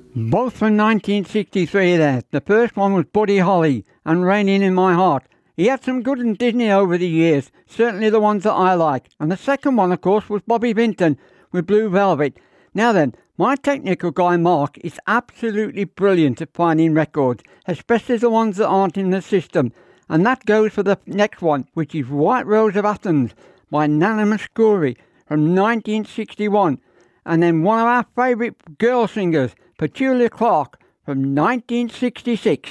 Both from 1963 there. The first one was Buddy Holly and Raining in My Heart. He had some good in Disney over the years, certainly the ones that I like. And the second one, of course, was Bobby Vinton with Blue Velvet. Now then, my technical guy Mark is absolutely brilliant at finding records, especially the ones that aren't in the system. And that goes for the next one, which is White Rose of Athens by Nana Mouskouri from 1961. And then one of our favourite girl singers, Petula Clark, from 1966.